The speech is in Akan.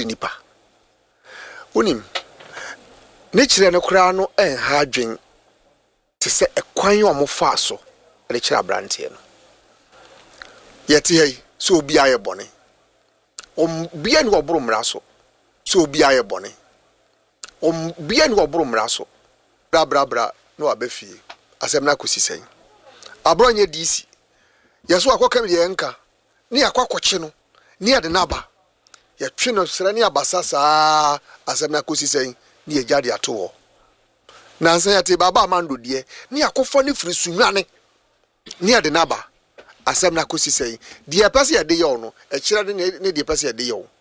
firi nipa onim ne kire ne kura no ha adwen te se ekwan yo mo fa so ne kire abrante no yete hey so obi aye bone bia ni oboro mra so so obi aye bone bia ni oboro mra so bra no abafie asem na kosisen abronye DC yeso akokam ye nka ni akwakoche no ni ade naba ye twe no sere ni abasasa asem na kosisen ni ejade ato na nsan yate baba amando de ni akofo ni firi sunwane ni ade naba asem na kosisen de pese ye de yo no e kire de ne de pese ye de yo